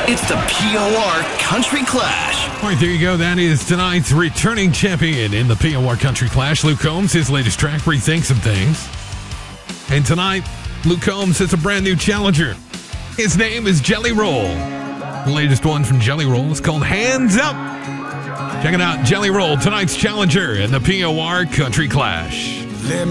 It's the POR Country Clash. All right, there you go. That is tonight's returning champion in the POR Country Clash. Luke Combs, his latest track, Rethink Some Things. And tonight, Luke Combs has a brand new challenger. His name is Jelly Roll. The latest one from Jelly Roll is called Hands Up. Check it out, Jelly Roll, tonight's challenger in the POR Country Clash.